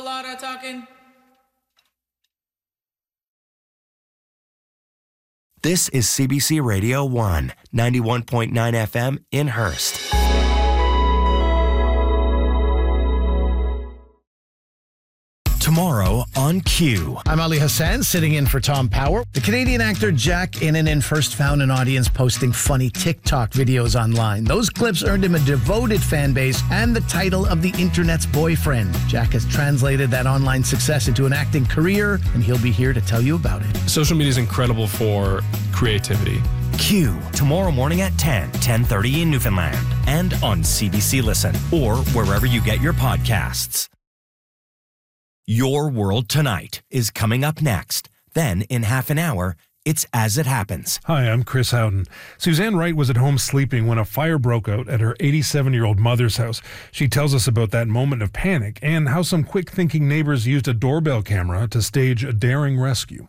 A lot of talking. This is CBC Radio 1, 91.9 FM in Hearst. Tomorrow on Q. I'm Ali Hassan, sitting in for Tom Power. The Canadian actor Jack Innanen first found an audience posting funny TikTok videos online. Those clips earned him a devoted fan base and the title of the internet's boyfriend. Jack has translated that online success into an acting career, and he'll be here to tell you about it. Social media is incredible for creativity. Q, tomorrow morning at 10:30 in Newfoundland, and on CBC Listen, or wherever you get your podcasts. Your World Tonight is coming up next. Then, in half an hour, it's As It Happens. Hi, I'm Chris Howden. Suzanne Wright was at home sleeping when a fire broke out at her 87-year-old mother's house. She tells us about that moment of panic and how some quick-thinking neighbors used a doorbell camera to stage a daring rescue.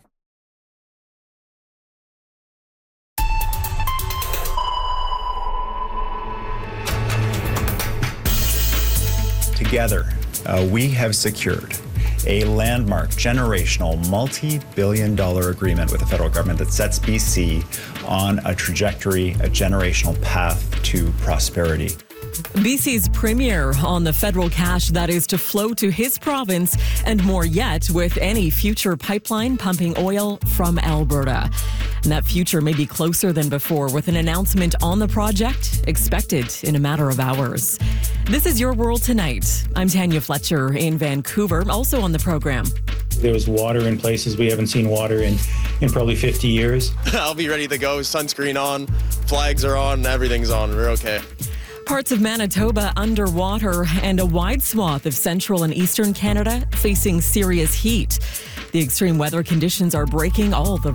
Together, we have secured a landmark, generational, multi-billion-dollar agreement with the federal government that sets BC on a trajectory, a generational path to prosperity. BC's premier on the federal cash that is to flow to his province, and more yet with any future pipeline pumping oil from Alberta. And that future may be closer than before, with an announcement on the project expected in a matter of hours. This is Your World Tonight. I'm Tanya Fletcher in Vancouver, also on the program. There was water in places we haven't seen water in probably 50 years. I'll be ready to go. Sunscreen on, flags are on, everything's on. We're okay. Parts of Manitoba underwater and a wide swath of central and eastern Canada facing serious heat. The extreme weather conditions are breaking all the